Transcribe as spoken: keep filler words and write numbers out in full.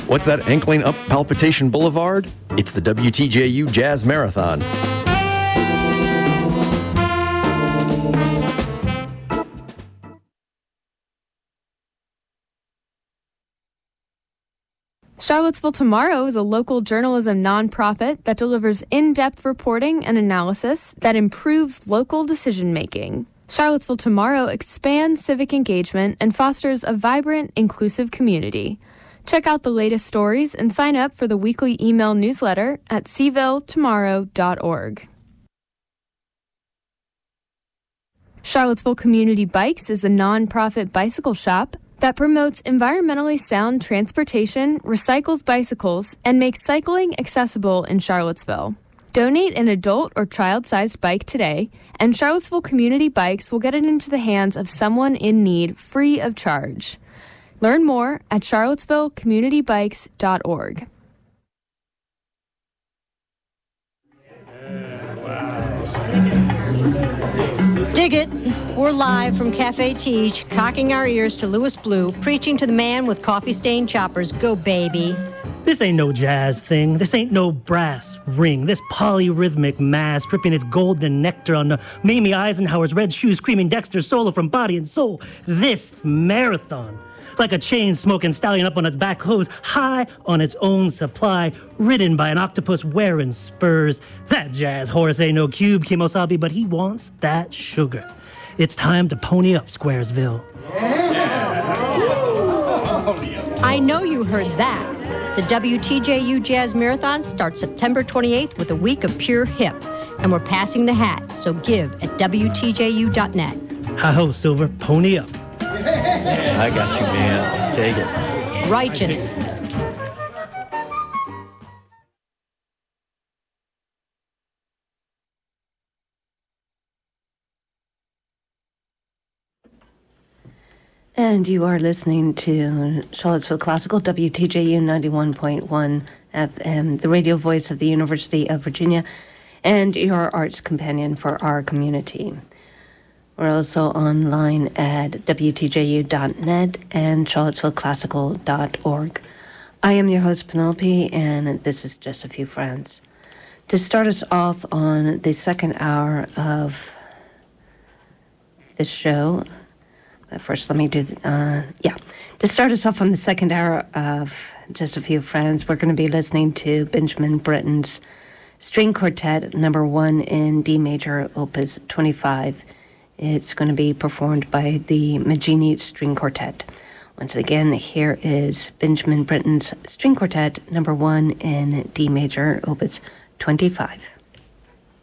What's that ankling up Palpitation Boulevard? It's the W T J U Jazz Marathon. Charlottesville Tomorrow is a local journalism nonprofit that delivers in-depth reporting and analysis that improves local decision-making. Charlottesville Tomorrow expands civic engagement and fosters a vibrant, inclusive community. Check out the latest stories and sign up for the weekly email newsletter at c ville tomorrow dot org. Charlottesville Community Bikes is a nonprofit bicycle shop that promotes environmentally sound transportation, recycles bicycles, and makes cycling accessible in Charlottesville. Donate an adult or child-sized bike today, and Charlottesville Community Bikes will get it into the hands of someone in need free of charge. Learn more at charlottesville community bikes dot org. Dig it. We're live from Cafe Teach, cocking our ears to Louis Blue, preaching to the man with coffee-stained choppers. Go, baby. This ain't no jazz thing. This ain't no brass ring. This polyrhythmic mass dripping its golden nectar on the Mamie Eisenhower's red shoes, screaming Dexter's solo from body and soul. This marathon. Like a chain-smoking stallion up on its back hooves, high on its own supply, ridden by an octopus wearing spurs. That jazz horse ain't no cube, Kimosabi, but he wants that sugar. It's time to pony up, Squaresville. I know you heard that. The W T J U Jazz Marathon starts September twenty-eighth with a week of pure hip. And we're passing the hat, so give at W T J U dot net. Hi-ho, Silver, pony up. I got you, man. Take it. Righteous. And you are listening to Charlottesville Classical, W T J U ninety-one point one F M, the radio voice of the University of Virginia, and your arts companion for our community. We're also online at W T J U dot net and charlottesville classical dot org. I am your host, Penelope, and this is Just a Few Friends. To start us off on the second hour of this show, first let me do, the, uh, yeah. To start us off on the second hour of Just a Few Friends, we're going to be listening to Benjamin Britten's String Quartet, number one in D major, opus twenty-five. It's going to be performed by the Maggini String Quartet. Once again, here is Benjamin Britten's String Quartet, number one in D major, opus twenty-five.